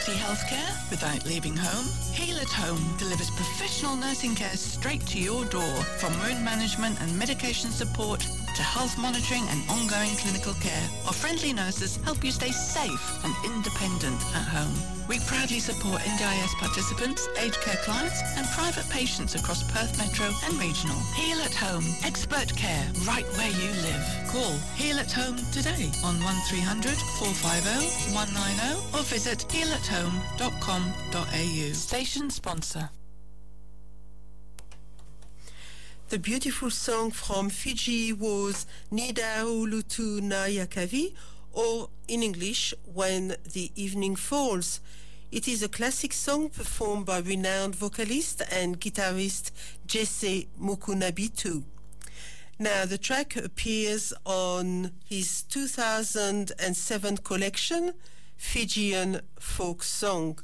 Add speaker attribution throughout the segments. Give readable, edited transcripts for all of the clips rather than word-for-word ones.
Speaker 1: quality healthcare without leaving home? Heal at Home delivers professional nursing care straight to your door, from wound management and medication support to health monitoring and ongoing clinical care. Our friendly nurses help you stay safe and independent at home. We proudly support NDIS participants, aged care clients and private patients across Perth Metro and Regional. Heal at Home. Expert care right where you live. Call Heal at Home today on 1300 450 190 or visit healathome.com.au. Station sponsor.
Speaker 2: The beautiful song from Fiji was Nida Ulutu na Yakavi, or in English, When the Evening Falls. It is a classic song performed by renowned vocalist and guitarist Jesse Mukunabitu. Now, the track appears on his 2007 collection, Fijian Folk Song.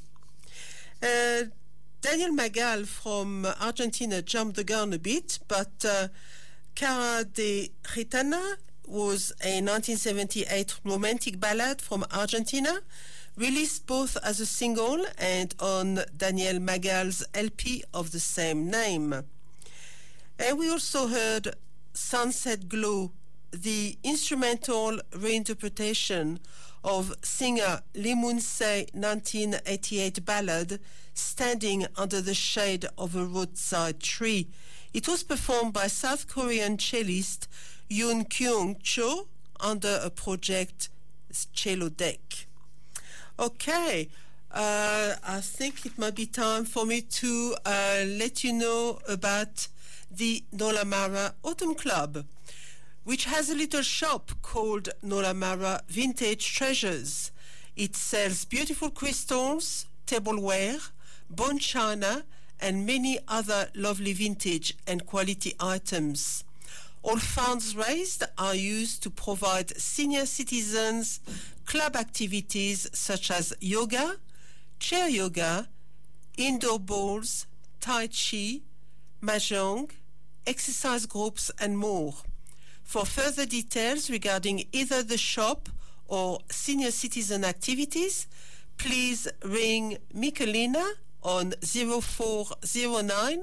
Speaker 2: Daniel Magal from Argentina jumped the gun a bit, but Cara de Gitana was a 1978 romantic ballad from Argentina, released both as a single and on Daniel Magal's LP of the same name. And we also heard Sunset Glow, the instrumental reinterpretation of singer Lee Moon-se 1988 ballad Standing Under the Shade of a Roadside Tree. It was performed by South Korean cellist Yoon Kyung Cho under a project Cello Deck. Okay, I think it might be time for me to let you know about the Nolamara Autumn Club, which has a little shop called Nolamara Vintage Treasures. It sells beautiful crystals, tableware, bone china, and many other lovely vintage and quality items. All funds raised are used to provide senior citizens club activities such as yoga, chair yoga, indoor bowls, tai chi, mahjong, exercise groups, and more. For further details regarding either the shop or senior citizen activities, please ring Michelina on 0409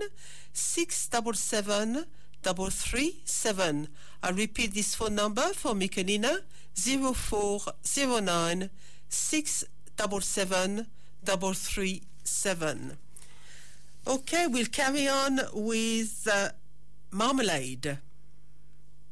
Speaker 2: 677 337. I repeat this phone number for Michelina, 0409 677 337. Okay, we'll carry on with Marmalade.